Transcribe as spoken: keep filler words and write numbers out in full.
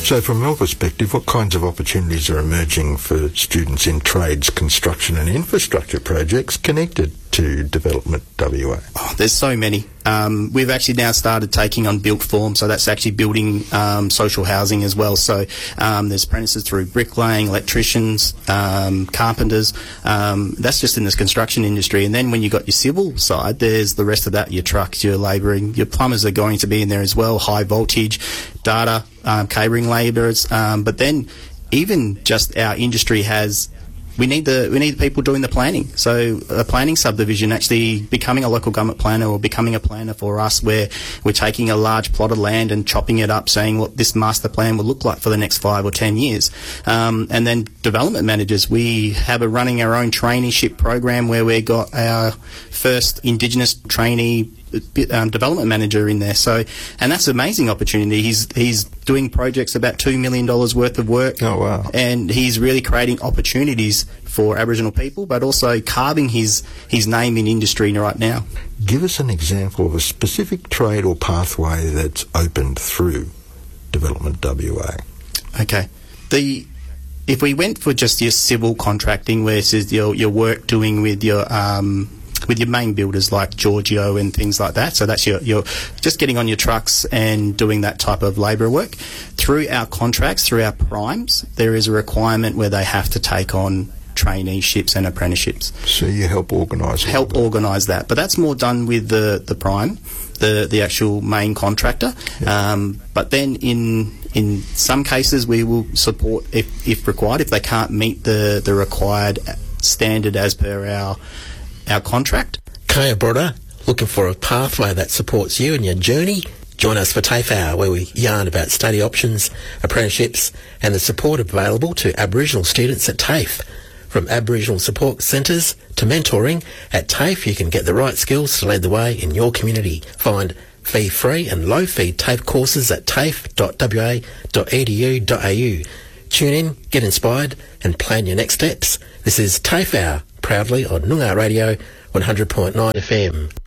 So from your perspective, what kinds of opportunities are emerging for students in trades, construction and infrastructure projects connected to Development W A? Oh, there's so many. Um, we've actually now started taking on built form, so that's actually building um, social housing as well. So um, there's apprentices through bricklaying, electricians, um, carpenters. Um, that's just in this construction industry. And then when you've got your civil side, there's the rest of that, your trucks, your labouring, your plumbers are going to be in there as well, high voltage, data, um, cabling labourers. Um, but then even just our industry has... We need the we need people doing the planning. So a planning subdivision, actually becoming a local government planner or becoming a planner for us, where we're taking a large plot of land and chopping it up, saying what this master plan will look like for the next five or ten years. Um, and then development managers, we have a running our own traineeship program where we got our first Indigenous trainee Um, development manager in there. So, and that's an amazing opportunity. He's he's doing projects about two million dollars worth of work. Oh wow! And he's really creating opportunities for Aboriginal people, but also carving his his name in industry right now. Give us an example of a specific trade or pathway that's opened through Development W A. Okay, the if we went for just your civil contracting, where it says your your work doing with your um. with your main builders like Giorgio and things like that. So that's your, your just getting on your trucks and doing that type of labour work. Through our contracts, through our primes, there is a requirement where they have to take on traineeships and apprenticeships. So you help organise Help organise that. But that's more done with the, the prime, the, the actual main contractor. Yeah. Um, but then in in some cases we will support, if, if required, if they can't meet the, the required standard as per our our contract. Kaya Brodder, looking for a pathway that supports you and your journey? Join us for TAFE Hour, where we yarn about study options, apprenticeships and the support available to Aboriginal students at TAFE. From Aboriginal support centres to mentoring, at TAFE you can get the right skills to lead the way in your community. Find fee-free and low-fee TAFE courses at tafe dot w a dot e d u dot a u. Tune in, get inspired and plan your next steps. This is TAFE Hour, proudly on Noongar Radio one hundred point nine F M.